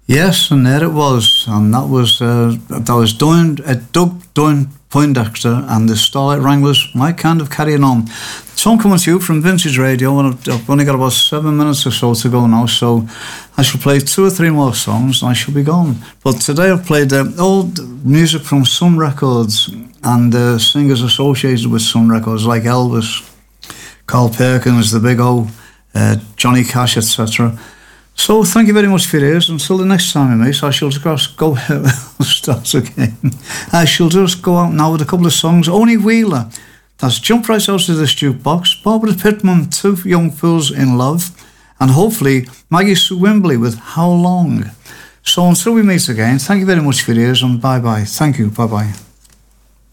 Yes, and there it was, and that was Doug Poindexter and the Starlight Wranglers. My kind of carrying on. Song coming to you from Vintage Radio, and I've only got about 7 minutes or so to go now, so I shall play 2 or 3 more songs and I shall be gone. But today I've played old music from Sun Records and singers associated with Sun Records like Elvis, Carl Perkins, The Big O, Johnny Cash, etc. So thank you very much for your ears. Until the next time we meet, I shall just go start again. I shall just go out now with a couple of songs. Only Wheeler, that's Jump Right Out of This Jukebox, Barbara Pittman, Two Young Fools in Love, and hopefully Maggie Sue Wimbley with How Long. So until we meet again, thank you very much for your ears, and bye-bye. Thank you, bye-bye.